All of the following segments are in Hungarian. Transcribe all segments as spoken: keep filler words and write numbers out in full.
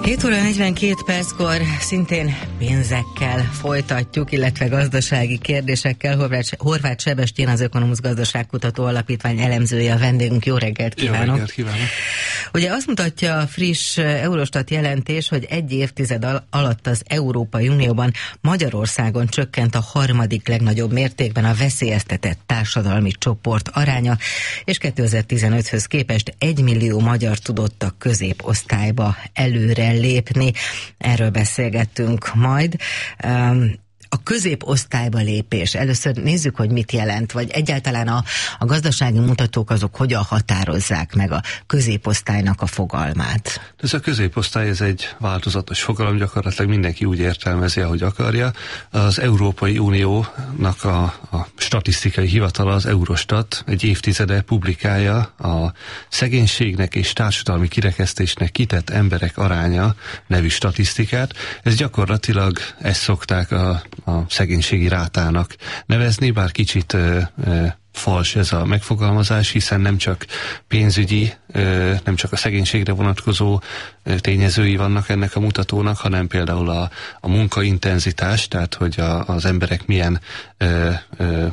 hét óra negyvenkét perckor szintén pénzekkel folytatjuk, illetve gazdasági kérdésekkel. Horváth, Horváth Sebestyén, az Ökonomusz Gazdaságkutató Alapítvány elemzője a vendégünk. Jó reggelt kívánok! Jó reggelt kívánok! Ugye azt mutatja a friss Eurostat jelentés, hogy egy évtized al- alatt az Európai Unióban Magyarországon csökkent a harmadik legnagyobb mértékben a veszélyeztetett társadalmi csoport aránya, és kétezer-tizenöthöz képest egy millió magyar tudott a középosztályba előre lépni. Erről beszélgettünk majd. Um, A középosztályba lépés. Először nézzük, hogy mit jelent, vagy egyáltalán a, a gazdasági mutatók azok hogyan határozzák meg a középosztálynak a fogalmát. Ez a középosztály, ez egy változatos fogalom, gyakorlatilag mindenki úgy értelmezi, ahogy akarja. Az Európai Uniónak a, a statisztikai hivatala, az Eurostat egy évtizede publikálja a szegénységnek és társadalmi kirekesztésnek kitett emberek aránya nevű statisztikát. Ez gyakorlatilag ezt szokták a a szegénységi rátának nevezni, bár kicsit ö, ö, fals ez a megfogalmazás, hiszen nem csak pénzügyi, ö, nem csak a szegénységre vonatkozó ö, tényezői vannak ennek a mutatónak, hanem például a, a munkaintenzitás, tehát hogy a, az emberek milyen ö, ö,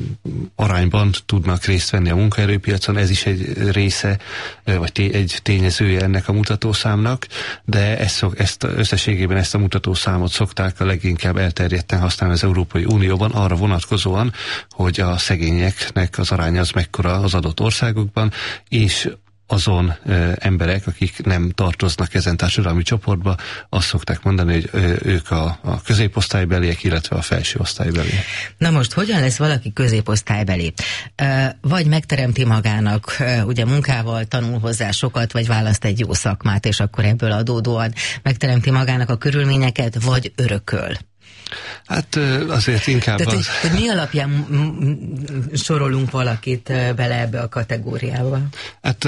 arányban tudnak részt venni a munkaerőpiacon, ez is egy része, vagy té- egy tényezője ennek a mutatószámnak, de ezt, szok, ezt összességében ezt a mutatószámot szokták a leginkább elterjedten használni az Európai Unióban arra vonatkozóan, hogy a szegényeknek az aránya az mekkora az adott országokban, és azon ö, emberek, akik nem tartoznak ezen társadalmi csoportba, azt szokták mondani, hogy ö, ők a, a középosztálybeliek, illetve a felső osztálybeliek. Na most, hogyan lesz valaki középosztálybeli? Vagy megteremti magának, ugye munkával tanul hozzá sokat, vagy választ egy jó szakmát, és akkor ebből adódóan megteremti magának a körülményeket, vagy örököl? Hát azért inkább Tehát, az... hogy, hogy mi alapján sorolunk valakit bele ebbe a kategóriába? Hát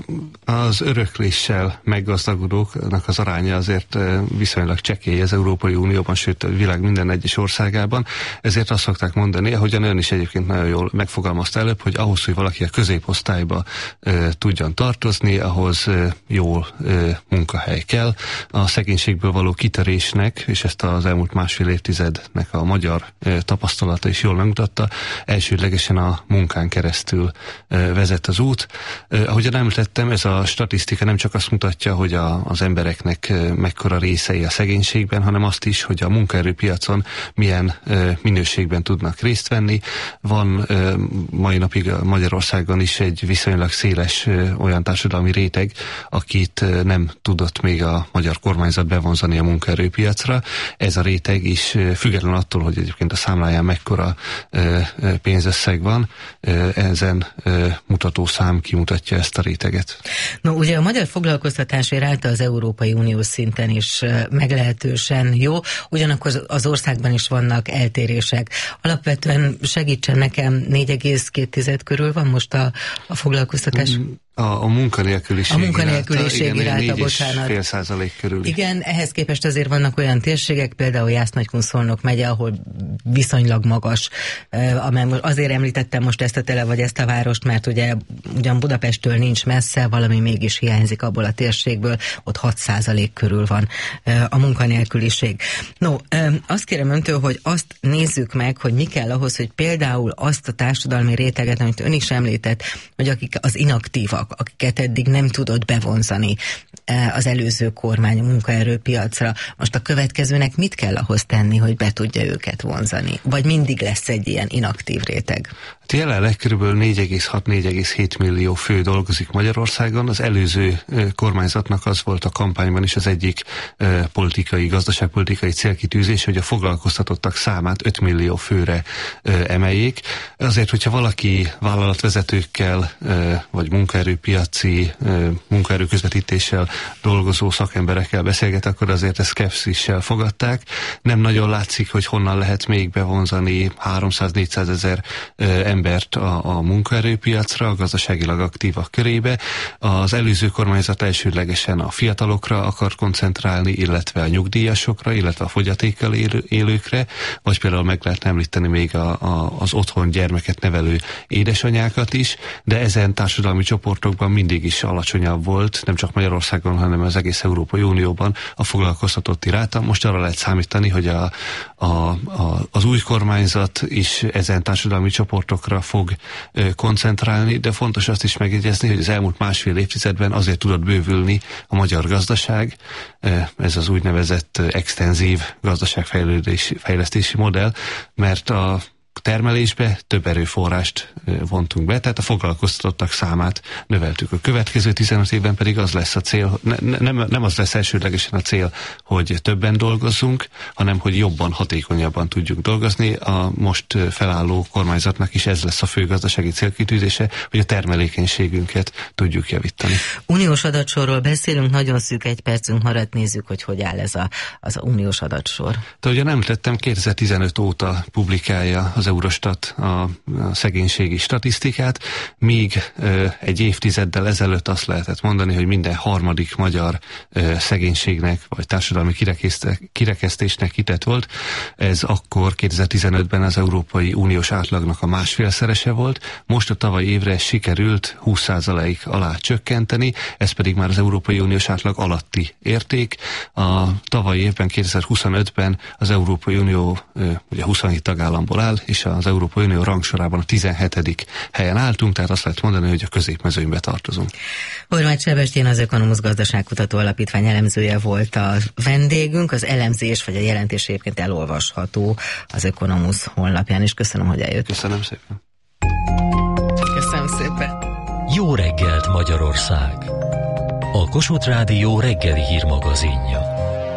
az örökléssel meggazdagodóknak az aránya azért viszonylag csekély az Európai Unióban, sőt a világ minden egyes országában, ezért azt szokták mondani, ahogyan ön is egyébként nagyon jól megfogalmazta előbb, hogy ahhoz, hogy valaki a középosztályba tudjon tartozni, ahhoz jó munkahely kell. A szegénységből való kitörésnek, és ezt az elmúlt másfél évtizednek a magyar e, tapasztalata is jól megmutatta, elsődlegesen a munkán keresztül e, vezet az út. E, ahogyan említettem, ez a statisztika nem csak azt mutatja, hogy a, az embereknek e, mekkora részei a szegénységben, hanem azt is, hogy a munkaerőpiacon milyen e, minőségben tudnak részt venni. Van e, mai napig Magyarországon is egy viszonylag széles e, olyan társadalmi réteg, akit e, nem tudott még a magyar kormányzat bevonzani a munkaerőpiacra. Ez a réteg is független attól, hogy egyébként a számláján mekkora pénzösszeg van, ezen mutatószám kimutatja ezt a réteget. No, ugye a magyar foglalkoztatási ráta az Európai Unió szinten is meglehetősen jó, ugyanakkor az országban is vannak eltérések. Alapvetően segítsen nekem, négy egész két körül van most a, a foglalkoztatás? A, a munkanélküliségi, a munkanélküliségi ráta, ráta bocsánat. Fél százalék körül. Igen, ehhez képest azért vannak olyan térségek, például Jász-Nagykun-Szolnok megye, ahol viszonylag magas, azért említettem most ezt a tele vagy ezt a várost, mert ugye ugyan Budapesttől nincs messze, valami mégis hiányzik abból a térségből, ott hat százalék körül van a munkanélküliség. No, azt kérem öntől, hogy azt nézzük meg, hogy mi kell ahhoz, hogy például azt a társadalmi réteget, amit ön is említett, hogy akik az inaktívak, akiket eddig nem tudott bevonzani az előző kormány a munkaerőpiacra. Most a következőnek mit kell ahhoz tenni, hogy be tudja őket vonzani? Vagy mindig lesz egy ilyen inaktív réteg? Hát jelenleg kb. négy egész hat - négy egész hét millió fő dolgozik Magyarországon. Az előző kormányzatnak az volt a kampányban is az egyik politikai, gazdaságpolitikai célkitűzés, hogy a foglalkoztatottak számát öt millió főre emeljék. Azért, hogyha valaki vállalatvezetőkkel vagy munkaerőpiaci, munkaerőközvetítéssel dolgozó szakemberekkel beszélget, akkor azért ezt szkepszissel fogadták. Nem nagyon látszik, hogy honnan lehet még bevonzani háromszáz-négyszáz ezer embert a, a munkaerőpiacra, a gazdaságilag aktívak körébe. Az előző kormányzat elsődlegesen a fiatalokra akar koncentrálni, illetve a nyugdíjasokra, illetve a fogyatékkal élő, élőkre, vagy például meg lehet említeni még a, a, az otthon gyermeket nevelő édesanyákat is, de ezen társadalmi csoportokban mindig is alacsonyabb volt, nem csak Magyarországon, Magyarországon, hanem az egész Európai Unióban a foglalkoztatotti ráta. Most arra lehet számítani, hogy a, a, a, az új kormányzat is ezen társadalmi csoportokra fog koncentrálni, de fontos azt is megjegyezni, hogy az elmúlt másfél évtizedben azért tudott bővülni a magyar gazdaság, ez az úgynevezett extenzív gazdaságfejlesztési modell, mert a termelésbe több erőforrást vontunk be, tehát a foglalkoztatottak számát növeltük. A következő tizenöt évben pedig az lesz a cél, ne, nem, nem az lesz elsődlegesen a cél, hogy többen dolgozzunk, hanem hogy jobban, hatékonyabban tudjunk dolgozni. A most felálló kormányzatnak is ez lesz a fő gazdasági célkitűzése, hogy a termelékenységünket tudjuk javítani. Uniós adatsorról beszélünk, nagyon szűk egy percünk maradt, nézzük, hogy hogy áll ez a, az a uniós adatsor. De ugye nem tettem, kétezer-tizenöt óta publikálja az Eurostat a, a szegénységi statisztikát, míg ö, egy évtizeddel ezelőtt azt lehetett mondani, hogy minden harmadik magyar ö, szegénységnek vagy társadalmi kirekesztésnek kitett volt. Ez akkor kétezer-tizenötben az Európai Uniós átlagnak a másfélszerese volt, most a tavalyi évre sikerült húsz százalék alá csökkenteni, ez pedig már az Európai Uniós átlag alatti érték. A tavalyi évben, kétezer-huszonötben az Európai Unió ö, ugye huszonhét tagállamból áll, és az Európai Unió rangsorában a tizenhetedik helyen álltunk, tehát azt lehet mondani, hogy a középmezőnybe tartozunk. Horváth Sebestyén, az Ökonomusz Gazdaságkutató Alapítvány elemzője volt a vendégünk. Az elemzés vagy a jelentés egyébként elolvasható az Ökonomusz honlapján, és köszönöm, hogy eljött. Köszönöm szépen. Köszönöm szépen. Jó reggelt, Magyarország! A Kossuth Rádió reggeli hírmagazinja.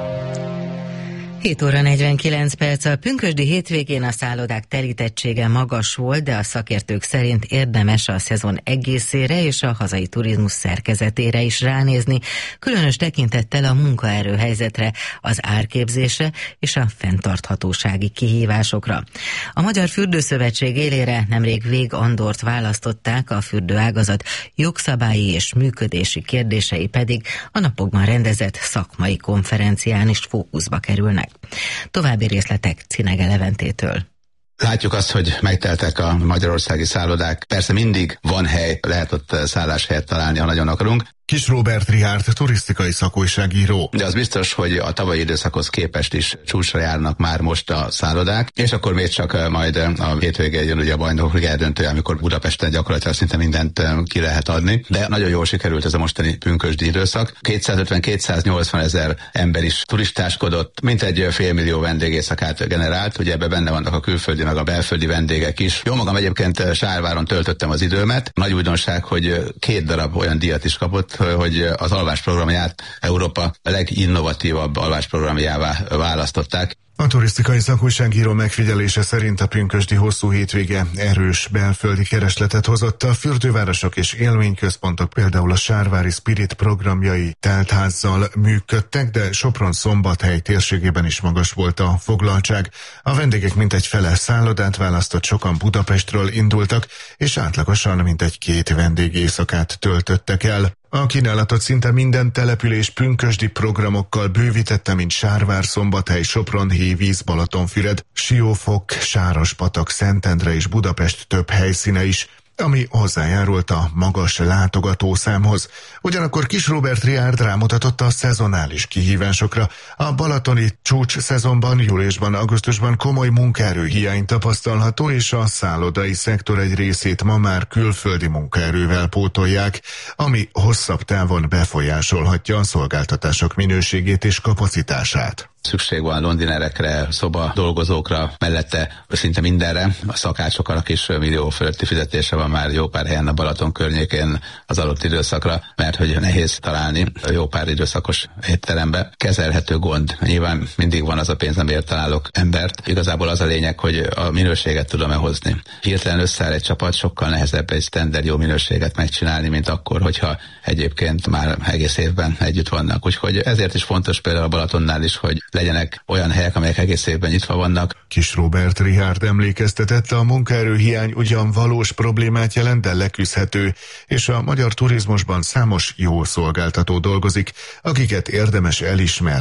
hét óra negyvenkilenc perc. A pünkösdi hétvégén a szállodák telítettsége magas volt, de a szakértők szerint érdemes a szezon egészére és a hazai turizmus szerkezetére is ránézni, különös tekintettel a munkaerőhelyzetre, az árképzésre és a fenntarthatósági kihívásokra. A Magyar Fürdőszövetség élére nemrég Vég Andort választották, a fürdőágazat jogszabályi és működési kérdései pedig a napokban rendezett szakmai konferencián is fókuszba kerülnek. További részletek Cinege Leventétől. Látjuk azt, hogy megteltek a magyarországi szállodák. Persze mindig van hely, lehet ott szálláshelyet találni, ha nagyon akarunk. Kis Róbert Richárd, turisztikai szakújságíró. De az biztos, hogy a tavalyi időszakhoz képest is csúcsra járnak már most a szállodák, és akkor még csak majd a hétvégén jön ugye a bajnokok eldöntője, amikor Budapesten gyakorlatilag szinte mindent ki lehet adni. De nagyon jól sikerült ez a mostani pünkösdi időszak. kétszázötven-kétszáznyolcvan ezer ember is turistáskodott, mintegy félmillió vendégészakát generált, ugye ebbe benne vannak a külföldi meg a belföldi vendégek is. Jó magam egyébként Sárváron töltöttem az időmet. Nagy újdonság, hogy két darab olyan díjat is kapott, hogy az alvásprogramját Európa leginnovatívabb alvásprogramjává választották. A turisztikai szakújságíró megfigyelése szerint a pünkösdi hosszú hétvége erős belföldi keresletet hozott. A fürdővárosok és élményközpontok, például a Sárvári Spirit programjai teltházzal működtek, de Sopron-Szombathely térségében is magas volt a foglaltság. A vendégek mintegy fele szállodát választott, sokan Budapestről indultak, és átlagosan mintegy két vendégészakát töltöttek el. A kínálatot szinte minden település pünkösdi programokkal bővítette, mint Sárvár, Szombathely, Sopron, Hévíz, Balatonfüred, Siófok, Sárospatak, Szentendre és Budapest több helyszíne is, ami hozzájárult a magas látogatószámhoz. Ugyanakkor Kis Róbert Richárd rámutatott a szezonális kihívásokra. A balatoni csúcs szezonban, júliusban, augusztusban komoly munkaerőhiány tapasztalható, és a szállodai szektor egy részét ma már külföldi munkaerővel pótolják, ami hosszabb távon befolyásolhatja a szolgáltatások minőségét és kapacitását. Szükség van londinerekre, szoba dolgozókra, mellette szinte mindenre. A szakácsoknak is millió fölötti fizetése van már jó pár helyen a Balaton környékén az adott időszakra, mert hogy nehéz találni jó pár időszakos étterembe. Kezelhető gond. Nyilván mindig van az a pénz, amiért találok embert. Igazából az a lényeg, hogy a minőséget tudom-e hozni. Hirtelen összeáll egy csapat, sokkal nehezebb egy standard jó minőséget megcsinálni, mint akkor, hogyha egyébként már egész évben együtt vannak. Úgyhogy ezért is fontos például a Balatonnál is, hogy legyenek olyan helyek, amelyek egész évben nyitva vannak. Kis Róbert Richárd emlékeztetett, a munkaerőhiány ugyan valós problémát jelent, de leküzdhető, és a magyar turizmusban számos jó szolgáltató dolgozik, akiket érdemes elismerni.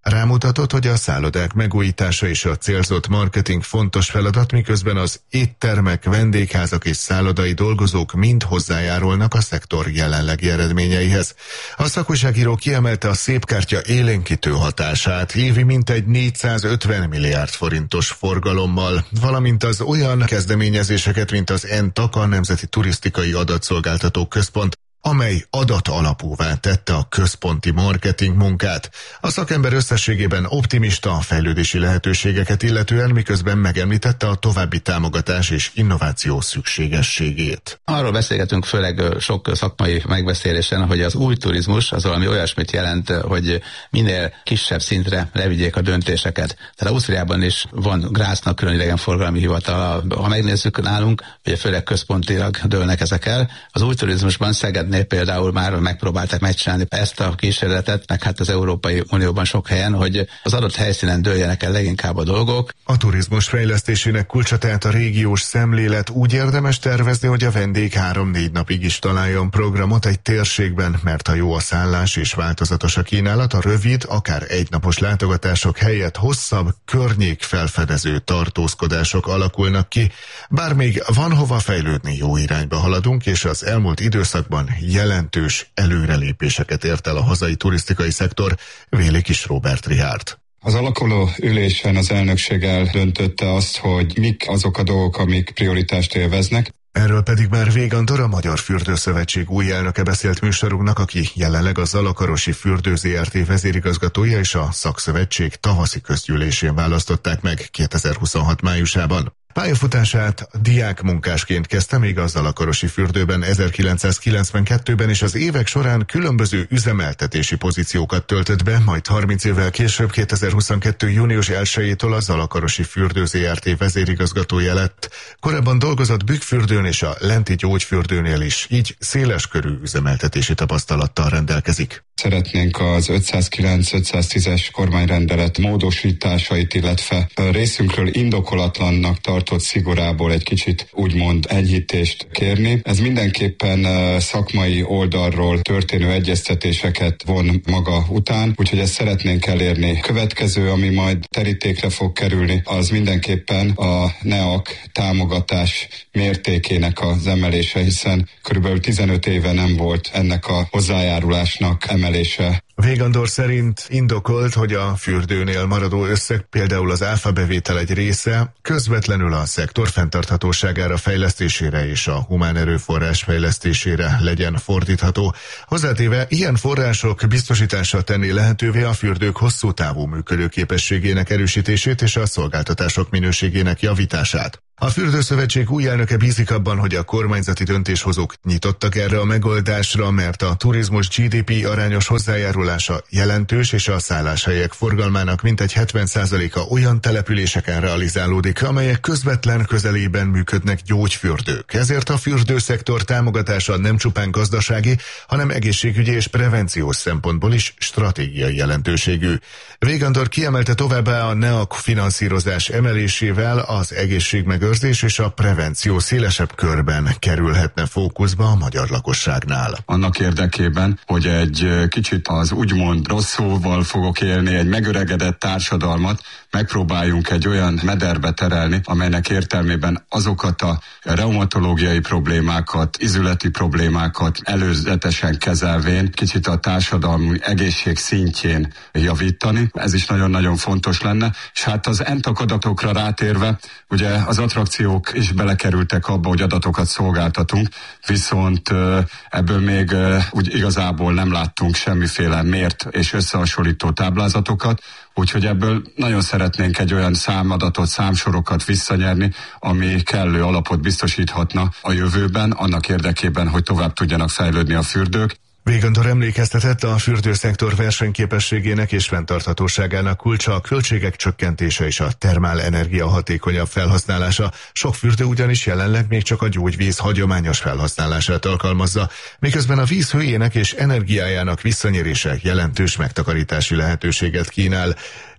Rámutatott, hogy a szállodák megújítása és a célzott marketing fontos feladat, miközben az éttermek, vendégházak és szállodai dolgozók mind hozzájárulnak a szektor jelenlegi eredményeihez. A szakújságíró kiemelte a szépkártya élénkítő hatását, évi mintegy négyszázötven milliárd forintos forgalommal, valamint az olyan kezdeményezéseket, mint az en-taka Nemzeti Turisztikai Adatszolgáltató Központ, amely adatalapúvá tette a központi marketing munkát. A szakember összességében optimista a fejlődési lehetőségeket illetően, miközben megemlítette a további támogatás és innováció szükségességét. Arról beszélgetünk főleg sok szakmai megbeszélésen, hogy az új turizmus az valami olyasmit jelent, hogy minél kisebb szintre levigyék a döntéseket. Tehát Ausztriában is van Graznak külön idegenforgalmi hivatal. Ha megnézzük nálunk, ugye főleg központilag dőlnek ezek el. Az új turizmusban Szeged például már megpróbálták megcsinálni ezt a kísérletet, meg hát az Európai Unióban sok helyen, hogy az adott helyszínen dőljenek el leginkább a dolgok. A turizmus fejlesztésének kulcsa tehát a régiós szemlélet. Úgy érdemes tervezni, hogy a vendég három-négy napig is találjon programot egy térségben, mert ha jó a szállás és változatos a kínálat, a rövid, akár egynapos látogatások helyett hosszabb, környékfelfedező tartózkodások alakulnak ki. Bár még van hova fejlődni, jó irányba haladunk, és az elmúlt időszakban jelentős előrelépéseket ért el a hazai turisztikai szektor, véli Kis Róbert Richárd. Az alakuló ülésen az elnökség eldöntötte azt, hogy mik azok a dolgok, amik prioritást élveznek. Erről pedig már Végandor, a Magyar Fürdőszövetség új elnöke beszélt műsorunknak, aki jelenleg a Zalakarosi Fürdő zé er té vezérigazgatója, és a szakszövetség tavaszi közgyűlésén választották meg kétezer-huszonhat májusában. Pályafutását diákmunkásként kezdte még a Zalakarosi fürdőben ezerkilencszázkilencvenkettőben, és az évek során különböző üzemeltetési pozíciókat töltött be, majd harminc évvel később kétezer-huszonkettő június elsejétől a Zalakarosi Fürdő zé er té vezérigazgatója lett. Korábban dolgozott Bükkfürdőn és a Lenti Gyógyfürdőnél is, így széleskörű üzemeltetési tapasztalattal rendelkezik. Szeretnénk az ötszázkilenc ötszáztízes kormányrendelet módosításait, illetve részünkről indokolatlannak tartott szigorából egy kicsit úgymond enyhítést kérni. Ez mindenképpen szakmai oldalról történő egyeztetéseket von maga után, úgyhogy ezt szeretnénk elérni. Következő, ami majd terítékre fog kerülni, az mindenképpen a NEAK támogatás mértékének az emelése, hiszen körülbelül tizenöt éve nem volt ennek a hozzájárulásnak emelése. Végandor szerint indokolt, hogy a fürdőnél maradó összeg, például az áfa bevétel egy része, közvetlenül a szektor fenntarthatóságára, fejlesztésére és a humán erőforrás fejlesztésére legyen fordítható. Hozzátéve, ilyen források biztosítása tenni lehetővé a fürdők hosszú távú működőképességének erősítését és a szolgáltatások minőségének javítását. A Fürdőszövetség új elnöke bízik abban, hogy a kormányzati döntéshozók nyitottak erre a megoldásra, mert a turizmus gé dé pé arányos hozzájárulása jelentős, és a szálláshelyek forgalmának mintegy hetven százaléka olyan településeken realizálódik, amelyek közvetlen közelében működnek gyógyfürdők. Ezért a fürdőszektor támogatása nem csupán gazdasági, hanem egészségügyi és prevenciós szempontból is stratégiai jelentőségű. Végandor kiemelte továbbá, a NEAK finanszírozás emelésével az egészségmegőrzés és a prevenció szélesebb körben kerülhetne fókuszba a magyar lakosságnál. Annak érdekében, hogy egy kicsit az úgymond rossz szóval fogok élni, egy megöregedett társadalmat megpróbáljunk egy olyan mederbe terelni, amelynek értelmében azokat a reumatológiai problémákat, izületi problémákat előzetesen kezelvén kicsit a társadalmi egészség szintjén javítani. Ez is nagyon-nagyon fontos lenne. És hát az en-taka adatokra rátérve, ugye az attrakciók is belekerültek abba, hogy adatokat szolgáltatunk, viszont ebből még úgy igazából nem láttunk semmiféle mért és összehasonlító táblázatokat, úgyhogy ebből nagyon szeretnénk egy olyan számadatot, számsorokat visszanyerni, ami kellő alapot biztosíthatna a jövőben, annak érdekében, hogy tovább tudjanak fejlődni a fürdők. Végandor emlékeztetett, a fürdőszektor versenyképességének és fenntarthatóságának kulcsa a költségek csökkentése és a termálenergia hatékonyabb felhasználása. Sok fürdő ugyanis jelenleg még csak a gyógyvíz hagyományos felhasználását alkalmazza, miközben a víz hőjének és energiájának visszanyerése jelentős megtakarítási lehetőséget kínál.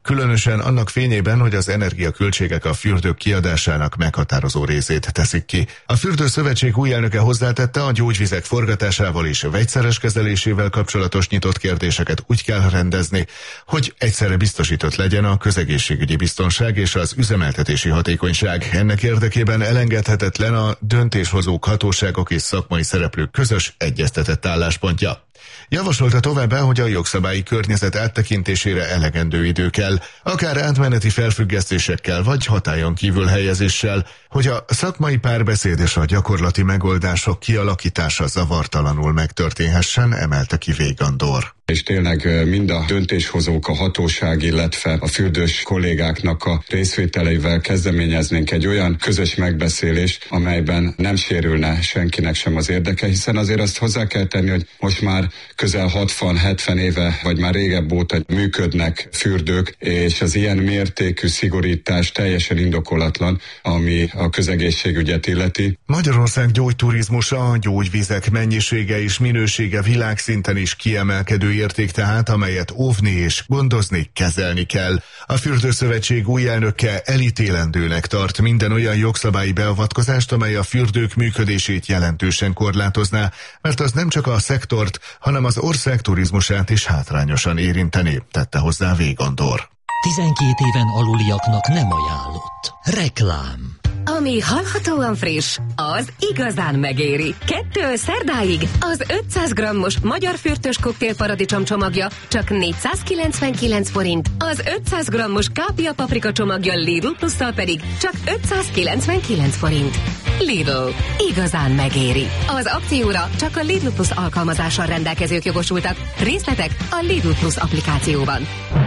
különösen annak fényében, hogy az energiaköltségek a fürdők kiadásának meghatározó részét teszik ki. A Fürdőszövetség új elnöke hozzátette, a gyógyvizek forgatásával és vegyszeres kezelésével kapcsolatos nyitott kérdéseket úgy kell rendezni, hogy egyszerre biztosított legyen a közegészségügyi biztonság és az üzemeltetési hatékonyság. Ennek érdekében elengedhetetlen a döntéshozók, hatóságok és szakmai szereplők közös egyeztetett álláspontja. Javasolta továbbá, hogy a jogszabályi környezet áttekintésére elegendő idő kell, akár átmeneti felfüggesztésekkel vagy hatályon kívül helyezéssel, hogy a szakmai párbeszéd és a gyakorlati megoldások kialakítása zavartalanul megtörténhessen, emelte ki Végandor. És tényleg mind a döntéshozók, a hatóság, illetve a fürdős kollégáknak a részvételeivel kezdeményeznénk egy olyan közös megbeszélést, amelyben nem sérülne senkinek sem az érdeke, hiszen azért azt hozzá kell tenni, hogy most már közel hatvan-hetven éve, vagy már régebb óta működnek fürdők, és az ilyen mértékű szigorítás teljesen indokolatlan, ami a közegészségügyet illeti. Magyarország gyógyturizmusa, a gyógyvizek mennyisége és minősége világszinten is kiemelkedő érték tehát, amelyet óvni és gondozni, kezelni kell. A Fürdőszövetség új elnöke elítélendőnek tart minden olyan jogszabályi beavatkozást, amely a fürdők működését jelentősen korlátozná, mert az nem csak a szektort, hanem az ország turizmusát is hátrányosan érinteni, tette hozzá Végandor. tizenkét éven aluliaknak nem ajánlott. Reklám. Ami hallhatóan friss, az igazán megéri. Kettől szerdáig az ötszáz grammos magyar fürtös koktél paradicsom csomagja csak négyszázkilencvenkilenc forint, az ötszáz grammos kápia paprika csomagja Lidl Plusszal pedig csak ötszázkilencvenkilenc forint. Lidl. Igazán megéri. Az akcióra csak a Lidl Plus alkalmazással rendelkezők jogosultak. Részletek a Lidl Plus applikációban.